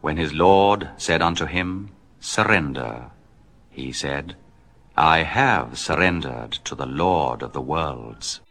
When his Lord said unto him, Surrender, he said, I have surrendered to the Lord of the worlds.